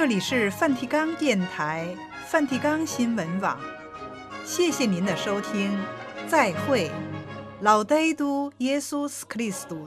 这里是梵蒂冈电台、梵蒂冈新闻网，谢谢您的收听，再会，Laudetur Jesus Christus。